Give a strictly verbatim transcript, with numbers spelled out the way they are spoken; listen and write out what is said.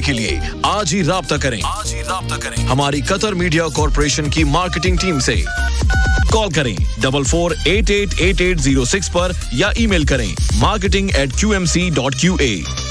के लिए आज ही राब्ता करें आज ही राब्ता करें हमारी कतर मीडिया कॉर्पोरेशन की मार्केटिंग टीम से। कॉल करें double four eight eight eight eight zero six पर या ईमेल करें marketing eight Q M C dot Q A.